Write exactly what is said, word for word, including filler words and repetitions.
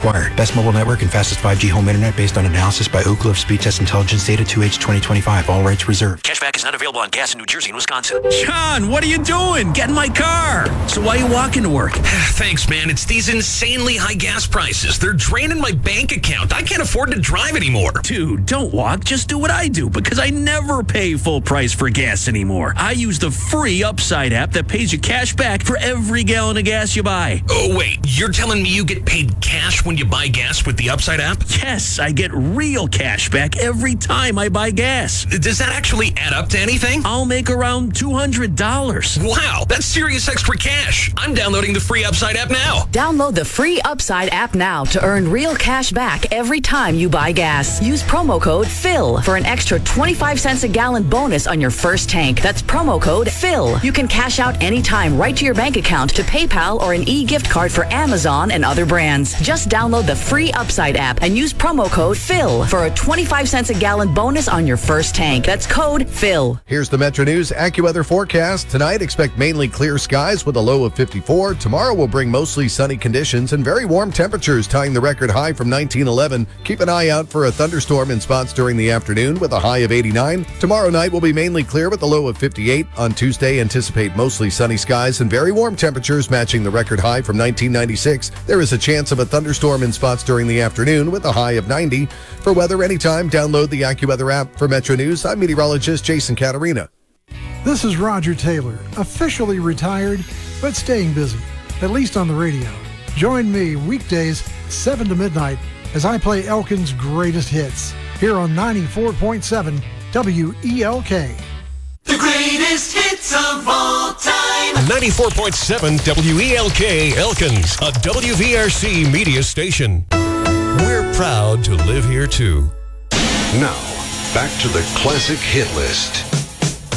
required. Best mobile network and fastest five G home internet based on analysis by Ookla of Speed Test Intelligence Data two H twenty twenty-five. All rights reserved. Cashback is not available on gas in New Jersey and Wisconsin. John, what are you doing? Get in my car. So why are you walking to work? Thanks, man. It's these insanely high gas prices. They're draining my bank account. I can't afford to drive anymore. Dude, don't walk. Just do what I do because I never pay full price for gas anymore. I use the free Upside app that pays you cash back for every gallon of gas you buy. Oh, wait. You're telling me you get paid cash when you buy gas with the Upside app? Yes, I get real cash back every time I buy gas. Does that actually add up to anything? I'll make around two hundred dollars. Wow, that's serious extra cash. I'm downloading the free Upside app now. Download the free Upside app now to earn real cash back every time you buy gas. Use promo code PHIL for an extra twenty-five cents a gallon bonus on your first tank. That's promo code PHIL. You can cash out anytime right to your bank account, to PayPal, or an e-gift card for Amazon and other brands. Just download the free Upside app and use promo code PHIL for a twenty-five cents a gallon bonus on your first tank. That's code PHIL. Here's the Metro News AccuWeather forecast. Tonight, expect mainly clear skies with a low of fifty-four. Tomorrow will bring mostly sunny conditions and very warm temperatures, tying the record high from nineteen eleven. Keep an eye out for a thunderstorm in spots during the afternoon with a high of eighty-nine. Tomorrow night will be mainly clear with a low of fifty-eight. On Tuesday, anticipate mostly sunny skies and very warm temperatures, matching the record high from nineteen ninety-six. There is a chance of a thunderstorm in spots during the afternoon with a high of ninety. For weather anytime, download the AccuWeather app. For Metro News, I'm meteorologist Jason Catarina. This is Roger Taylor, officially retired, but staying busy, at least on the radio. Join me weekdays, seven to midnight, as I play Elkin's greatest hits, here on ninety-four point seven W E L K. The greatest hits of all time. ninety-four point seven W E L K Elkins, a W V R C media station. We're proud to live here too. Now, back to the classic hit list.